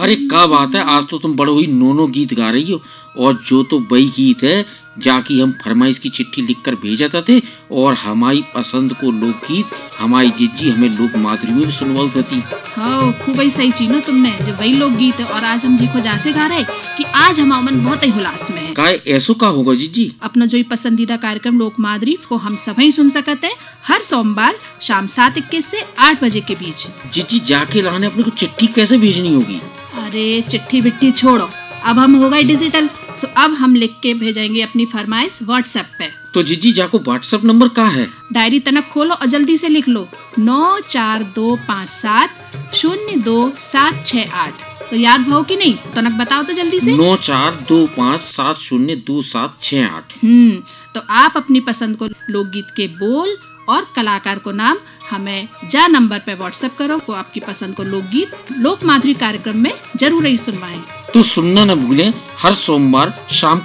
अरे क्या बात है, आज तो तुम बड़ो ही नोनो गीत गा रही हो। और जो तो वही गीत है जाकि हम फरमाइश की चिट्ठी लिखकर भेजता थे, और हमारी पसंद को लोकगीत हमारी जिज्जी हमें लोक माधुरी में भी सुनवाई थी। हाँ, खूब ही सही चीनो तुमने, जो वही लोकगीत है। और आज हम जी को जासे गा रहे कि आज हमारा मन बहुत ही हुलास में है। काय ऐसो का होगा जिज्जी? अपना जो पसंदीदा कार्यक्रम लोक माधुरी को हम सभी सुन सकते हैं हर सोमवार शाम 7:21 से 8 बजे के बीच। जिज्जी जाके लाने अपने को चिट्ठी कैसे भेजनी होगी? अरे चिट्ठी बिट्ठी छोड़ो, अब हम हो गए डिजिटल। सो अब हम लिख के भेजेंगे अपनी फरमाइश व्हाट्सएप पे। तो जिज्जी जाको व्हाट्सएप नंबर का है? डायरी तनक खोलो और जल्दी से लिख लो 9425702768। तो याद भाव की नहीं, तनक बताओ तो जल्दी से। 9425702768। तो आप अपनी पसंद को लोकगीत के बोल और कलाकार को नाम हमें जा नंबर पे व्हाट्सएप करो को आपकी पसंद को लोकगीत लोक माधुरी कार्यक्रम में जरूर ही सुनवाएं। तो सुनना न भूलें हर सोमवार शाम